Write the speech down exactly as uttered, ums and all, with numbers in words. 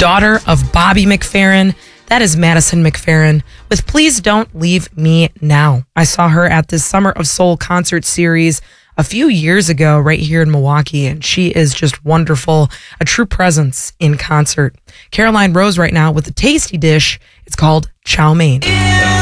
daughter of Bobby McFerrin. That is Madison McFerrin with Please Don't Leave Me Now. I saw her at this Summer of Soul concert series a few years ago right here in Milwaukee, and she is just wonderful, a true presence in concert. Caroline Rose right now with a tasty dish. It's called chow mein.